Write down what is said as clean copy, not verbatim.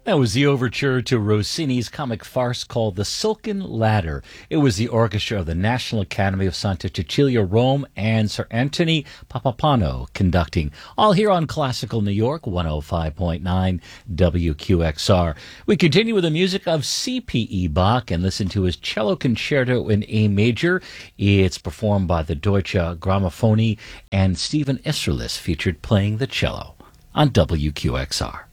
That was the overture to Rossini's comic farce called The Silken Ladder. It was the orchestra of the National Academy of Santa Cecilia, Rome, and Sir Anthony Papapano conducting. All here on Classical New York, 105.9 WQXR. We continue with the music of C.P.E. Bach and listen to his cello concerto in A major. It's performed by the Deutsche Grammophon, and Stephen Isserlis featured playing the cello on WQXR.